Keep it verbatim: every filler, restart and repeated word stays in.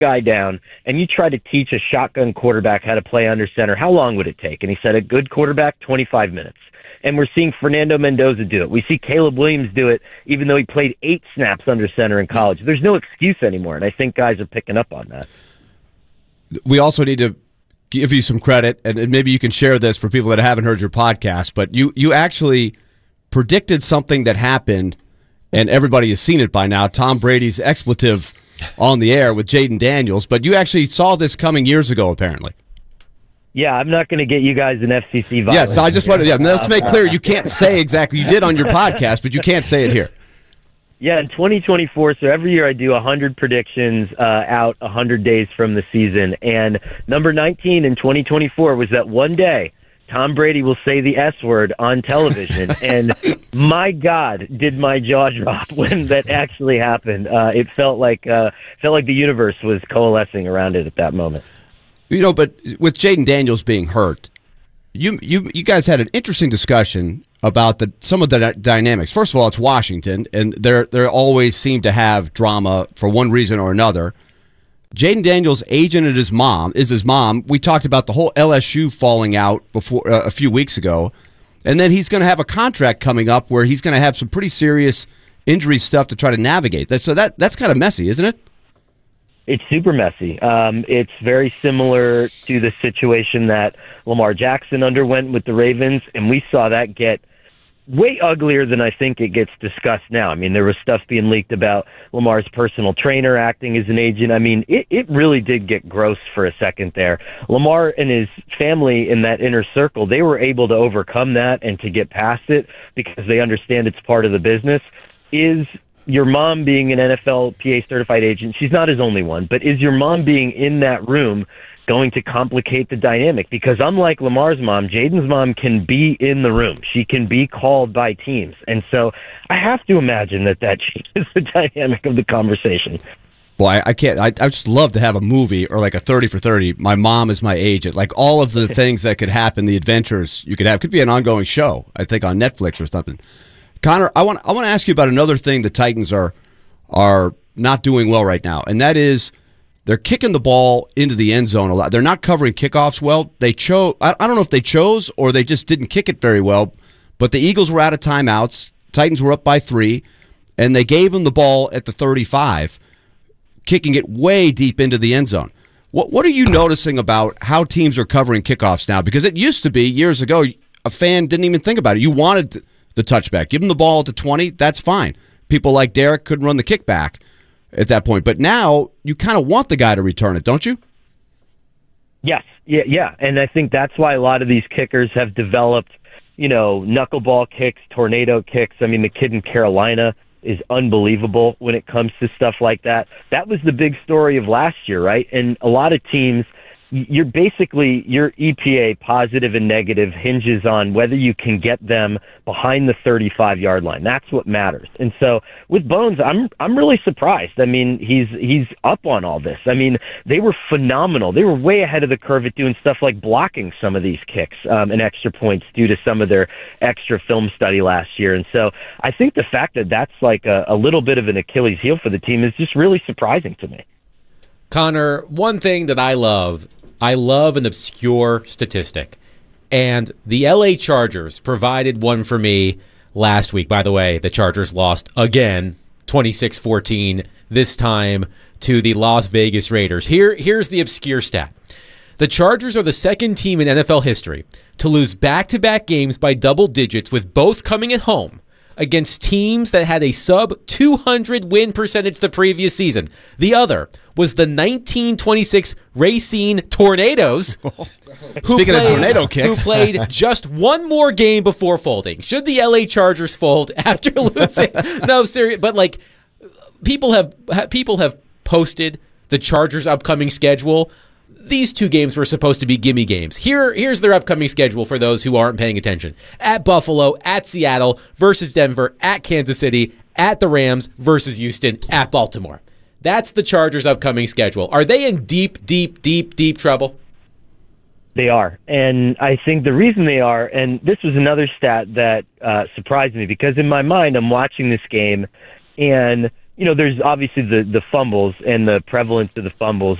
guy down and you try to teach a shotgun quarterback how to play under center, how long would it take? And he said a good quarterback, twenty-five minutes. And we're seeing Fernando Mendoza do it. We see Caleb Williams do it, even though he played eight snaps under center in college. There's no excuse anymore, and I think guys are picking up on that. We also need to give you some credit, and maybe you can share this for people that haven't heard your podcast, but you, you actually predicted something that happened, and everybody has seen it by now, Tom Brady's expletive on the air with Jayden Daniels, but you actually saw this coming years ago, apparently. Yeah, I'm not going to get you guys an F C C violation. Yes, I just wanted. Yeah, let's make clear you can't say exactly. You did on your podcast, but you can't say it here. Yeah, in twenty twenty-four, so every year I do one hundred predictions uh, out one hundred days from the season, and number nineteen in twenty twenty-four was that one day Tom Brady will say the S word on television, and my God, did my jaw drop when that actually happened. Uh, it felt like uh, felt like the universe was coalescing around it at that moment. You know, but with Jayden Daniels being hurt, you you you guys had an interesting discussion about the some of the dynamics. First of all, it's Washington, and they they always seem to have drama for one reason or another. Jayden Daniels' agent and his mom is his mom. We talked about the whole L S U falling out before uh, a few weeks ago, and then he's going to have a contract coming up where he's going to have some pretty serious injury stuff to try to navigate. That so that that's kind of messy, isn't it? It's super messy. Um, it's very similar to the situation that Lamar Jackson underwent with the Ravens, and we saw that get way uglier than I think it gets discussed now. I mean, there was stuff being leaked about Lamar's personal trainer acting as an agent. I mean, it, it really did get gross for a second there. Lamar and his family in that inner circle, they were able to overcome that and to get past it because they understand it's part of the business. Is your mom being an N F L P A certified agent, she's not his only one, but is your mom being in that room going to complicate the dynamic? Because unlike Lamar's mom, Jayden's mom can be in the room. She can be called by teams. And so I have to imagine that that changes the dynamic of the conversation. Well, I, I can't. I, I just love to have a movie or like a thirty for thirty. My mom is my agent. Like all of the things that could happen, the adventures you could have. Could be an ongoing show, I think, on Netflix or something. Connor, I want I want to ask you about another thing the Titans are are not doing well right now, and that is they're kicking the ball into the end zone a lot. They're not covering kickoffs well. They chose. I, I don't know if they chose or they just didn't kick it very well, but the Eagles were out of timeouts. Titans were up by three, and they gave them the ball at the thirty-five, kicking it way deep into the end zone. What What are you noticing about how teams are covering kickoffs now? Because it used to be years ago, a fan didn't even think about it. You wanted to, the touchback. Give them the ball at the twenty, that's fine. People like Derek couldn't run the kickback at that point. But now you kind of want the guy to return it, don't you? Yes. Yeah, yeah. And I think that's why a lot of these kickers have developed, you know, knuckleball kicks, tornado kicks. I mean, the kid in Carolina is unbelievable when it comes to stuff like that. That was the big story of last year, right? And a lot of teams, you're basically, your E P A, positive and negative, hinges on whether you can get them behind the thirty-five-yard line. That's what matters. And so with Bones, I'm I'm really surprised. I mean, he's he's up on all this. I mean, they were phenomenal. They were way ahead of the curve at doing stuff like blocking some of these kicks um, and extra points due to some of their extra film study last year. And so I think the fact that that's like a, a little bit of an Achilles heel for the team is just really surprising to me. Connor, one thing that I love I love an obscure statistic, and the L A Chargers provided one for me last week. By the way, the Chargers lost again, twenty-six fourteen, this time to the Las Vegas Raiders. Here, here's the obscure stat. The Chargers are the second team in N F L history to lose back-to-back games by double digits, with both coming at home against teams that had a sub two hundred win percentage the previous season. The other was the nineteen twenty-six Racine Tornadoes. Speaking played, of tornado kicks. Who played just one more game before folding. Should the L A Chargers fold after losing? No, serious. But like, people have people have posted the Chargers' upcoming schedule. These two games were supposed to be gimme games. Here, here's their upcoming schedule for those who aren't paying attention. At Buffalo, at Seattle, versus Denver, at Kansas City, at the Rams, versus Houston, at Baltimore. That's the Chargers' upcoming schedule. Are they in deep, deep, deep, deep trouble? They are. And I think the reason they are, and this was another stat that uh, surprised me, because in my mind, I'm watching this game, and you know, there's obviously the, the fumbles and the prevalence of the fumbles,